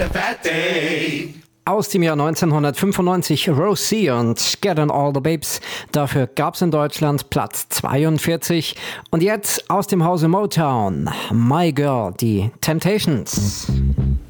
a bad day. Aus dem Jahr 1995 Rosie und Get on All the Babes. Dafür gab's in Deutschland Platz 42. Und jetzt aus dem Hause Motown, My Girl, die Temptations.